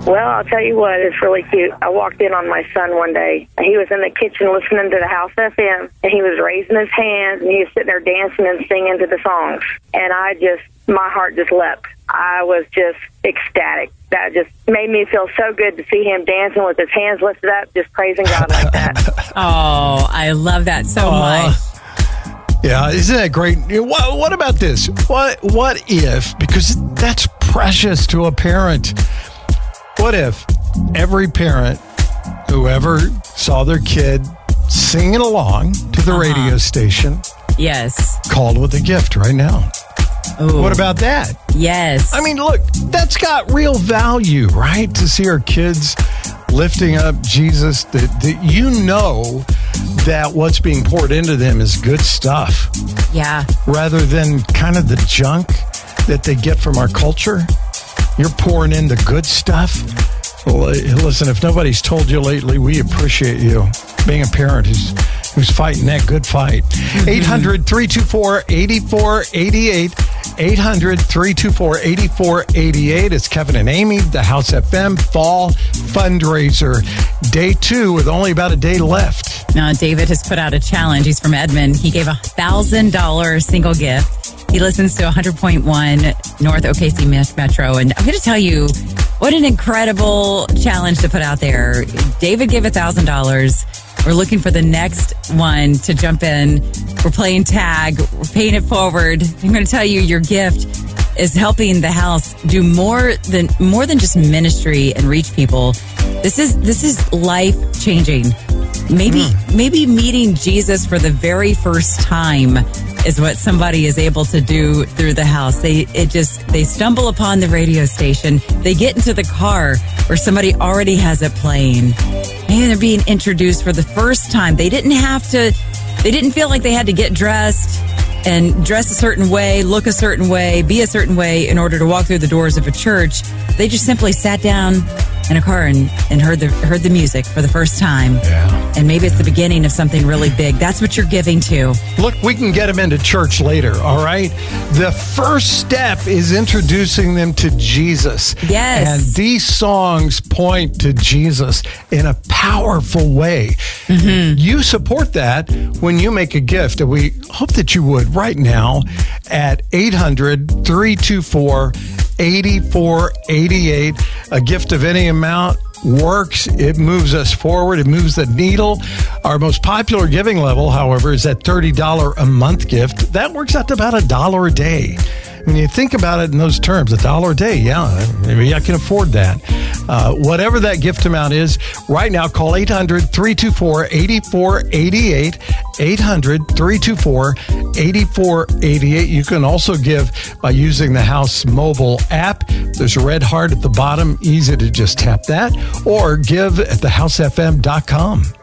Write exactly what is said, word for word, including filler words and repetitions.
Well, I'll tell you what, it's really cute. I walked in on my son one day, and he was in the kitchen listening to the House F M, and he was raising his hands, and he was sitting there dancing and singing to the songs. And I just, my heart just leapt. I was just ecstatic. That just made me feel so good to see him dancing with his hands lifted up, just praising God like that. Oh, I love that so Aww. much. Yeah, isn't that great? What, what about this? What What if, because that's precious to a parent, what if every parent who ever saw their kid singing along to the uh-huh. radio station yes. called with a gift right now? Ooh. What about that? Yes. I mean, look, that's got real value, right? To see our kids lifting up Jesus, that, that you know that what's being poured into them is good stuff. Yeah. Rather than kind of the junk that they get from our culture. You're pouring in the good stuff. Well, listen, if nobody's told you lately, we appreciate you being a parent who's who's fighting that good fight. Mm-hmm. eight hundred, three two four, eight four eight eight. eight hundred, three two four, eight four eight eight. It's Kevin and Amy, the House F M Fall Fundraiser. Day two with only about a day left. Now, David has put out a challenge. He's from Edmond. He gave a one thousand dollars single gift. He listens to one hundred point one North O K C Metro. And I'm going to tell you, what an incredible challenge to put out there. David gave one thousand dollars. We're looking for the next one to jump in. We're playing tag. We're paying it forward. I'm going to tell you, your gift is helping the house do more than more than just ministry and reach people. This is this is life changing. Maybe mm. maybe meeting Jesus for the very first time is what somebody is able to do through the house. They it just they stumble upon the radio station. They get into the car where somebody already has it playing. And they're being introduced for the first time. They didn't have to, they didn't feel like they had to get dressed and dress a certain way, look a certain way, be a certain way in order to walk through the doors of a church. They just simply sat down in a car and, and heard the heard the music for the first time. Yeah. And maybe it's the beginning of something really big. That's what you're giving to. Look, we can get them into church later, all right? The first step is introducing them to Jesus. Yes. And these songs point to Jesus in a powerful way. Mm-hmm. You support that when you make a gift. And we hope that you would right now at eight hundred, three two four, eight four eight eight. A gift of any amount works. It moves us forward. It moves the needle. Our most popular giving level, however, is that thirty dollars a month gift. That works out to about a dollar a day. When you think about it in those terms, a dollar a day, yeah, maybe I can afford that. Uh, whatever that gift amount is, right now, call eight hundred, three two four, eight four eight eight, eight hundred, three two four, eight four eight eight. You can also give by using the House mobile app. There's a red heart at the bottom, easy to just tap that, or give at the house f m dot com.